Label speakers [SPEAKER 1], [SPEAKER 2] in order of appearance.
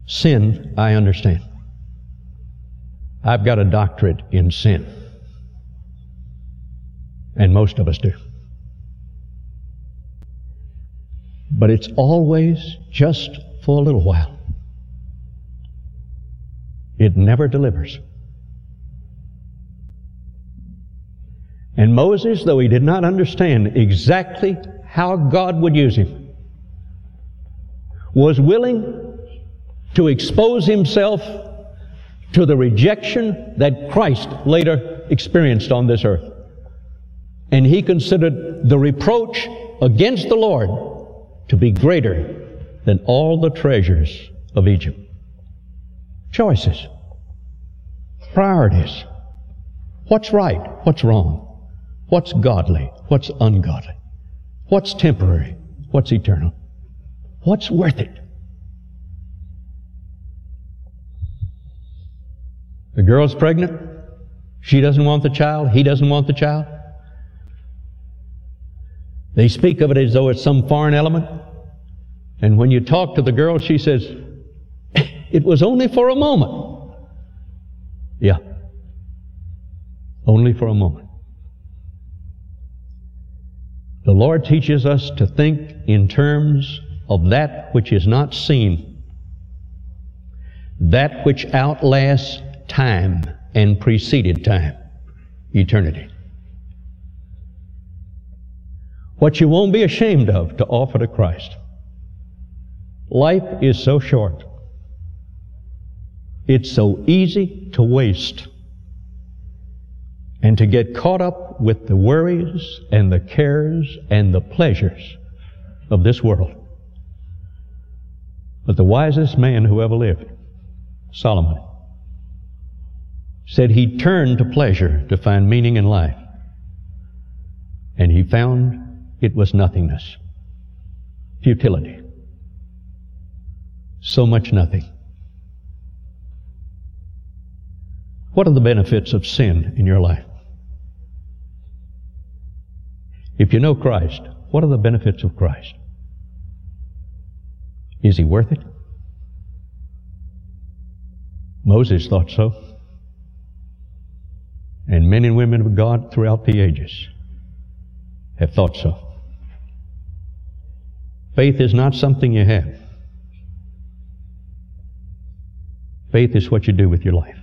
[SPEAKER 1] Sin, I understand. I've got a doctorate in sin. And most of us do. But it's always just for a little while. It never delivers. And Moses, though he did not understand exactly how God would use him, was willing to expose himself to the rejection that Christ later experienced on this earth. And he considered the reproach against the Lord to be greater than all the treasures of Egypt. Choices. Priorities. What's right? What's wrong? What's godly? What's ungodly? What's temporary? What's eternal? What's worth it? The girl's pregnant. She doesn't want the child. He doesn't want the child. They speak of it as though it's some foreign element. And when you talk to the girl, she says, it was only for a moment. Yeah. Only for a moment. The Lord teaches us to think in terms of that which is not seen, that which outlasts time and preceded time, eternity. What you won't be ashamed of to offer to Christ. Life is so short. It's so easy to waste and to get caught up with the worries and the cares and the pleasures of this world. But the wisest man who ever lived, Solomon, said he turned to pleasure to find meaning in life. And he found it was nothingness, futility, so much nothing. What are the benefits of sin in your life? If you know Christ, what are the benefits of Christ? Is he worth it? Moses thought so. And men and women of God throughout the ages have thought so. Faith is not something you have. Faith is what you do with your life.